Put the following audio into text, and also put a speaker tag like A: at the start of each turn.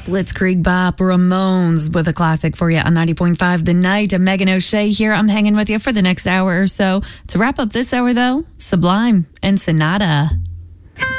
A: Blitzkrieg Bop, Ramones with a classic for you on 90.5 The Night. I'm Megan O'Shea here. I'm hanging with you for the next hour or so. To wrap up this hour, though, Sublime and Sonata.